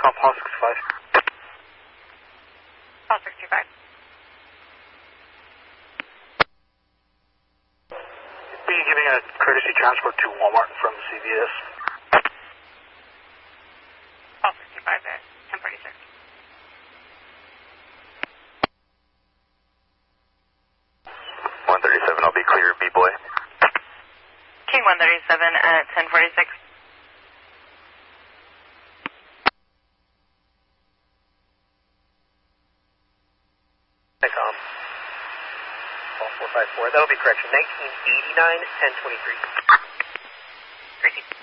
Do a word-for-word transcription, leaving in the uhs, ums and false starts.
Com Paul sixty-five. Paul sixty-five. Be giving a courtesy transport to Walmart from C V S. Paul sixty-five at ten forty-six. one thirty-seven, I'll be clear, B-boy. King one thirty-seven at ten forty-six. Com. Paul four five four, that'll be correction. nineteen eighty-nine, ten twenty-three. Great.